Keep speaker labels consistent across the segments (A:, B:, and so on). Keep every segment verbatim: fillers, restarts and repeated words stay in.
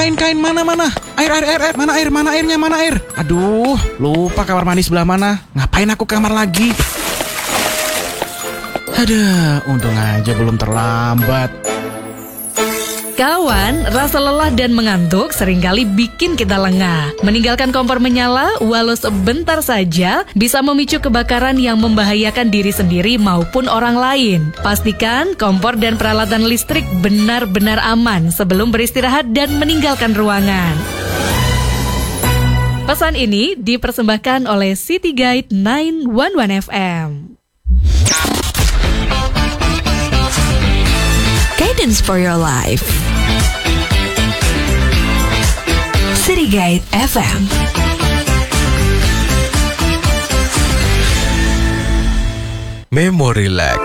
A: kain-kain, mana mana? Air air air air, mana air, mana airnya, mana air? Aduh, lupa kamar mandi sebelah mana. Ngapain aku ke kamar lagi? Aduh, untung aja belum terlambat.
B: Kawan, rasa lelah dan mengantuk seringkali bikin kita lengah. Meninggalkan kompor menyala walau sebentar saja bisa memicu kebakaran yang membahayakan diri sendiri maupun orang lain. Pastikan kompor dan peralatan listrik benar-benar aman sebelum beristirahat dan meninggalkan ruangan. Pesan ini dipersembahkan oleh City Guide sembilan satu satu F M.
C: Guidance for your life. City Guide F M.
D: Memory Relax.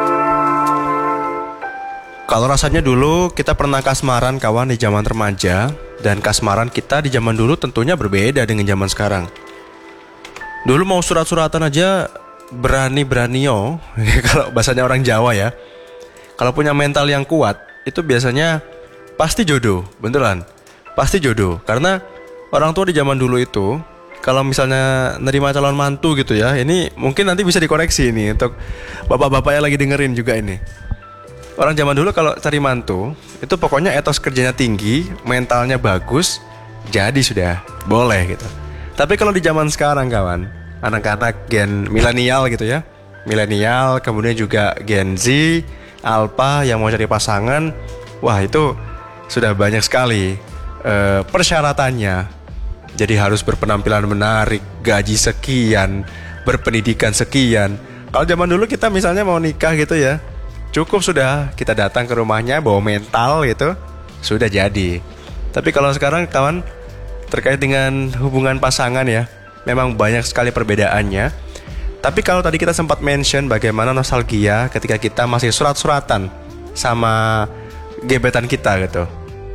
D: Kalau rasanya dulu kita pernah kasmaran kawan di zaman remaja, dan kasmaran kita di zaman dulu tentunya berbeda dengan zaman sekarang. Dulu mau surat-suratan aja berani-branio, kalau bahasanya orang Jawa ya. Kalau punya mental yang kuat, itu biasanya pasti jodoh, beneran. Pasti jodoh, karena orang tua di zaman dulu itu, kalau misalnya nerima calon mantu gitu ya, ini mungkin nanti bisa dikoreksi ini untuk bapak-bapak yang lagi dengerin juga ini. Orang zaman dulu kalau cari mantu, itu pokoknya etos kerjanya tinggi, mentalnya bagus, jadi sudah boleh gitu. Tapi kalau di zaman sekarang kawan, anak-anak gen milenial gitu ya, milenial, kemudian juga Gen Z, Alpha yang mau cari pasangan, wah itu sudah banyak sekali uh, persyaratannya. Jadi harus berpenampilan menarik, gaji sekian, berpendidikan sekian. Kalau zaman dulu kita misalnya mau nikah gitu ya, cukup sudah kita datang ke rumahnya bawa mental gitu, sudah jadi. Tapi kalau sekarang kawan, terkait dengan hubungan pasangan ya, memang banyak sekali perbedaannya. Tapi kalau tadi kita sempat mention bagaimana nostalgia ketika kita masih surat-suratan sama gebetan kita gitu.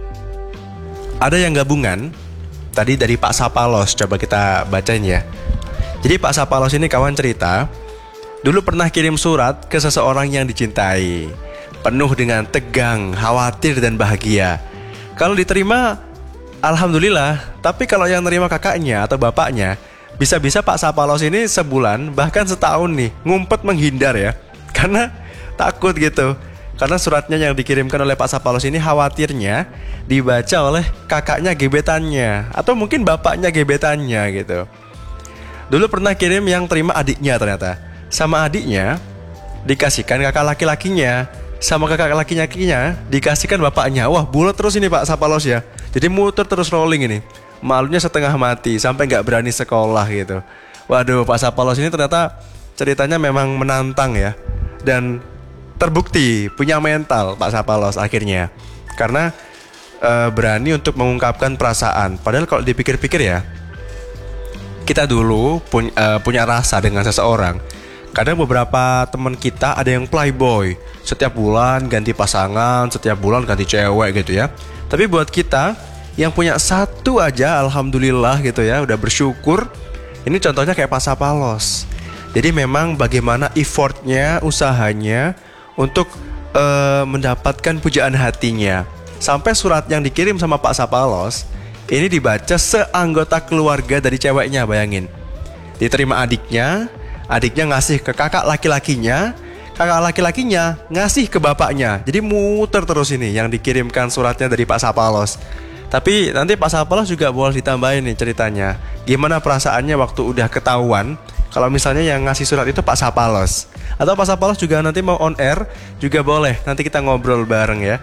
D: Ada yang gabungan tadi dari Pak Sapalos, coba kita bacain ya. Jadi Pak Sapalos ini kawan cerita, dulu pernah kirim surat ke seseorang yang dicintai, penuh dengan tegang, khawatir dan bahagia. Kalau diterima, alhamdulillah. Tapi kalau yang nerima kakaknya atau bapaknya, bisa-bisa Pak Sapalos ini sebulan bahkan setahun nih ngumpet menghindar ya, karena takut gitu. Karena suratnya yang dikirimkan oleh Pak Sapalos ini khawatirnya dibaca oleh kakaknya gebetannya atau mungkin bapaknya gebetannya gitu. Dulu pernah kirim yang terima adiknya, ternyata sama adiknya dikasihkan kakak laki-lakinya, sama kakak laki-lakinya dikasihkan bapaknya. Wah, bulat terus ini Pak Sapalos ya. Jadi muter terus rolling ini. Malunya setengah mati, sampai gak berani sekolah gitu. Waduh, Pak Sapalos ini ternyata ceritanya memang menantang ya. Dan terbukti punya mental Pak Sapalos akhirnya, karena e, berani untuk mengungkapkan perasaan. Padahal kalau dipikir-pikir ya, kita dulu punya, e, punya rasa dengan seseorang. Kadang beberapa teman kita ada yang playboy, setiap bulan ganti pasangan, setiap bulan ganti cewek gitu ya. Tapi buat kita yang punya satu aja, alhamdulillah gitu ya, udah bersyukur. Ini contohnya kayak Pak Sapalos. Jadi memang bagaimana effortnya, usahanya untuk uh, mendapatkan pujaan hatinya. Sampai surat yang dikirim sama Pak Sapalos ini dibaca seanggota keluarga dari ceweknya, bayangin. Diterima adiknya, adiknya ngasih ke kakak laki-lakinya, kakak laki-lakinya ngasih ke bapaknya. Jadi muter terus ini yang dikirimkan suratnya dari Pak Sapalos. Tapi nanti Pak Sapalos juga boleh ditambahin nih ceritanya, gimana perasaannya waktu udah ketahuan kalau misalnya yang ngasih surat itu Pak Sapalos. Atau Pak Sapalos juga nanti mau on air juga boleh, nanti kita ngobrol bareng ya.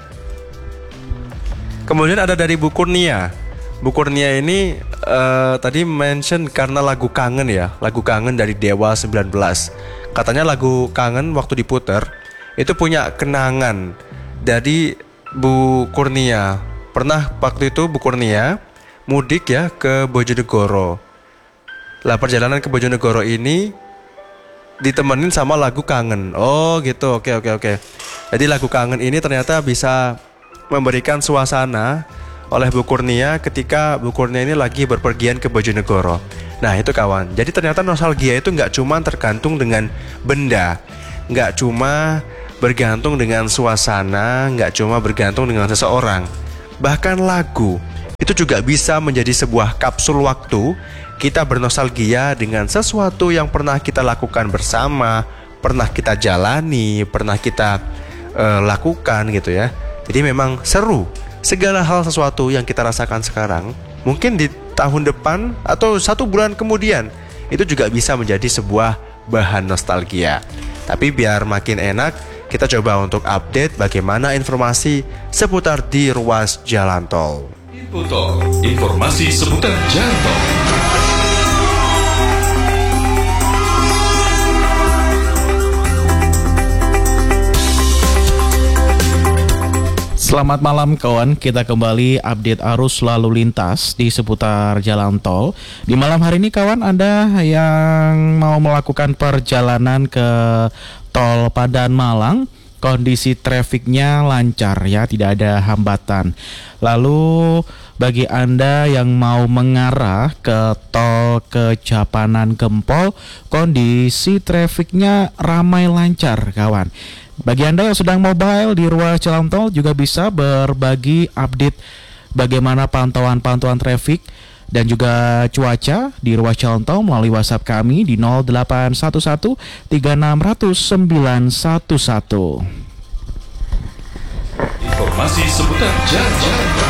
D: Kemudian ada dari Bu Kurnia. Bu Kurnia ini uh, tadi mention karena lagu Kangen ya, lagu Kangen dari Dewa sembilan belas. Katanya lagu Kangen waktu diputer itu punya kenangan dari Bu Kurnia. Pernah waktu itu Bu Kurnia mudik ya ke Bojonegoro. Lah perjalanan ke Bojonegoro ini ditemenin sama lagu Kangen. Oh gitu, oke oke oke. Jadi lagu Kangen ini ternyata bisa memberikan suasana oleh Bu Kurnia ketika Bu Kurnia ini lagi berpergian ke Bojonegoro. Nah itu kawan, jadi ternyata nostalgia itu gak cuma tergantung dengan benda, gak cuma bergantung dengan suasana, gak cuma bergantung dengan seseorang. Bahkan lagu itu juga bisa menjadi sebuah kapsul waktu. Kita bernostalgia dengan sesuatu yang pernah kita lakukan bersama, pernah kita jalani, pernah kita uh, lakukan gitu ya. Jadi memang seru. Segala hal sesuatu yang kita rasakan sekarang, mungkin di tahun depan atau satu bulan kemudian, itu juga bisa menjadi sebuah bahan nostalgia. Tapi biar makin enak, kita coba untuk update bagaimana informasi seputar di ruas jalan tol.
E: Info Tol, informasi seputar jalan tol.
A: Selamat malam kawan, kita kembali update arus lalu lintas di seputar jalan tol. Di malam hari ini kawan, Anda yang mau melakukan perjalanan ke tol Padan Malang, kondisi trafiknya lancar ya, tidak ada hambatan. Lalu bagi Anda yang mau mengarah ke tol Kejapanan Gempol, kondisi trafiknya ramai lancar kawan. Bagi Anda yang sedang mobile di ruas jalan tol juga bisa berbagi update bagaimana pantauan-pantauan trafik dan juga cuaca di ruas jalan tol melalui WhatsApp kami di nol delapan satu satu tiga enam nol nol sembilan satu satu.
E: Informasi seputar jalan tol.